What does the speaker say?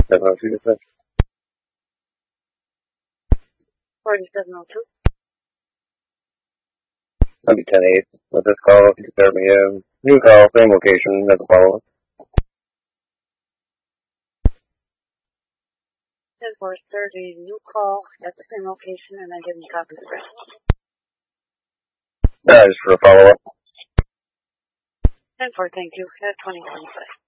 702 dispatch. 4702. That'd be 10-8. With this call, if you could serve me a new call, same location as a follow-up. 10-430, new call at the same location, and I give you copies of it. Just for a follow-up. 10-4, thank you. At 2025.